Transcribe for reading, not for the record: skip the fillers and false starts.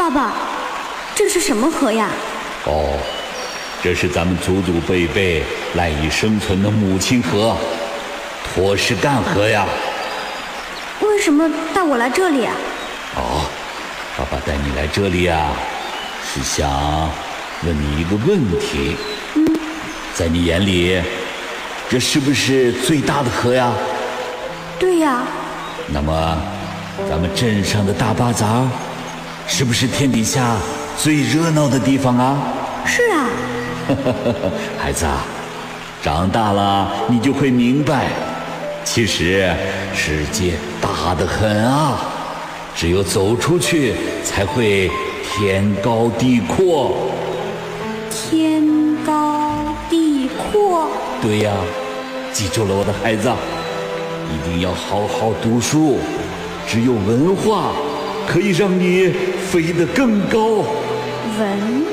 爸爸，这是什么河呀？ 哦，这是咱们祖祖辈辈赖以生存的母亲河——托什干河呀。 为什么带我来这里啊？ 哦，爸爸带你来这里啊，是想问你一个问题。在你眼里，这是不是最大的河呀？ 对呀。 那么，咱们镇上的大巴扎，是不是天底下最热闹的地方啊？ 是啊。 孩子啊，长大了你就会明白，其实世界大得很啊，只有走出去才会天高地阔。 天高地阔。 对呀，记住了我的孩子，一定要好好读书，只有文化可以让你飞得更高。 文